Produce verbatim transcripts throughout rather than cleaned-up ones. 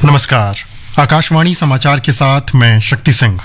नमस्कार, आकाशवाणी समाचार के साथ मैं शक्ति सिंह।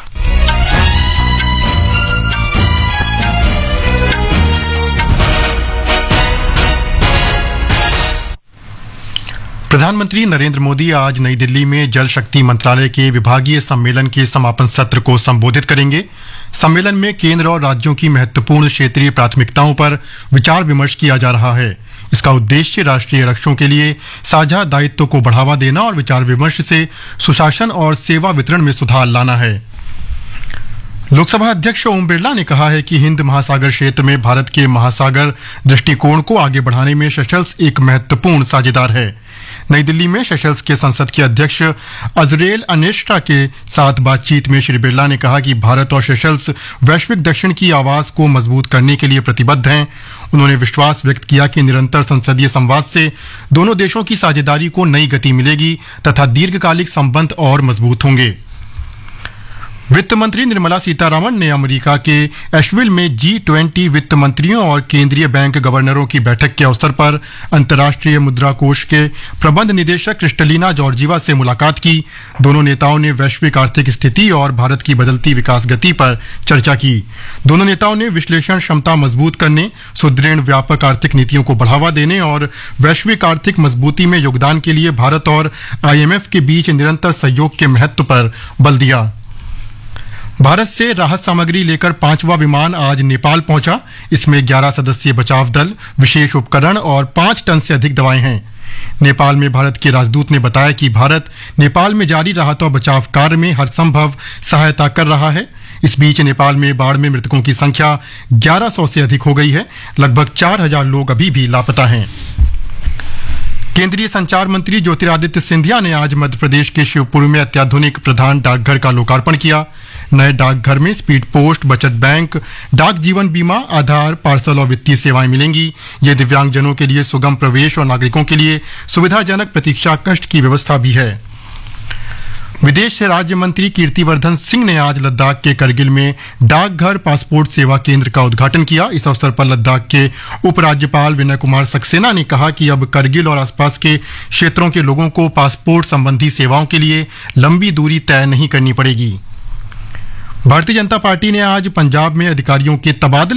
प्रधानमंत्री नरेंद्र मोदी आज नई दिल्ली में जल शक्ति मंत्रालय के विभागीय सम्मेलन के समापन सत्र को संबोधित करेंगे। सम्मेलन में केंद्र और राज्यों की महत्वपूर्ण क्षेत्रीय प्राथमिकताओं पर विचार विमर्श किया जा रहा है। इसका उद्देश्य राष्ट्रीय लक्ष्यों के लिए साझा दायित्व को बढ़ावा देना और विचार विमर्श से सुशासन और सेवा वितरण में सुधार लाना है। लोकसभा अध्यक्ष ओम बिरला ने कहा है कि हिंद महासागर क्षेत्र में भारत के महासागर दृष्टिकोण को आगे बढ़ाने में सेशल्स एक महत्वपूर्ण साझेदार है। नई दिल्ली में सेशल्स के संसद के अध्यक्ष अजरेल अनेस्टा के साथ बातचीत में श्री बिरला ने कहा कि भारत और सेशल्स वैश्विक दक्षिण की आवाज को मजबूत करने के लिए प्रतिबद्ध हैं। उन्होंने विश्वास व्यक्त किया कि निरंतर संसदीय संवाद से दोनों देशों की साझेदारी को नई गति मिलेगी तथा दीर्घकालिक संबंध और मजबूत होंगे। वित्त मंत्री निर्मला सीतारामन ने अमेरिका के एशविल में जी ट्वेंटी वित्त मंत्रियों और केंद्रीय बैंक गवर्नरों की बैठक के अवसर पर अंतर्राष्ट्रीय मुद्रा कोष के प्रबंध निदेशक क्रिस्टलिना जॉर्जीवा से मुलाकात की। दोनों नेताओं ने वैश्विक आर्थिक स्थिति और भारत की बदलती विकास गति पर चर्चा की। दोनों नेताओं ने विश्लेषण क्षमता मजबूत करने, सुदृढ़ व्यापक आर्थिक नीतियों को बढ़ावा देने और वैश्विक आर्थिक मजबूती में योगदान के लिए भारत और आईएमएफ के बीच निरंतर सहयोग के महत्व पर बल दिया। भारत से राहत सामग्री लेकर पांचवा विमान आज नेपाल पहुंचा। इसमें ग्यारह सदस्यीय बचाव दल, विशेष उपकरण और पांच टन से अधिक दवाएं हैं। नेपाल में भारत के राजदूत ने बताया कि भारत नेपाल में जारी राहत और बचाव कार्य में हर संभव सहायता कर रहा है। इस बीच नेपाल में बाढ़ में मृतकों की संख्या ग्यारह सौ से अधिक हो गई है। लगभग चार हजार लोग अभी भी लापता हैं। केंद्रीय संचार मंत्री ज्योतिरादित्य सिंधिया ने आज मध्य प्रदेश के शिवपुरी में अत्याधुनिक प्रधान डाकघर का लोकार्पण किया। नए डाकघर में स्पीड पोस्ट, बचत बैंक, डाक जीवन बीमा, आधार, पार्सल और वित्तीय सेवाएं मिलेंगी। ये दिव्यांगजनों के लिए सुगम प्रवेश और नागरिकों के लिए सुविधाजनक प्रतीक्षा कक्ष की व्यवस्था भी है। विदेश राज्य मंत्री कीर्तिवर्धन सिंह ने आज लद्दाख के करगिल में डाकघर पासपोर्ट सेवा केंद्र का उद्घाटन किया। इस अवसर पर लद्दाख के उपराज्यपाल विनय कुमार सक्सेना ने कहा कि अब करगिल और आसपास के क्षेत्रों के लोगों को पासपोर्ट संबंधी सेवाओं के लिए लंबी दूरी तय नहीं करनी पड़ेगी। भारतीय जनता पार्टी ने आज पंजाब में अधिकारियों के तबादले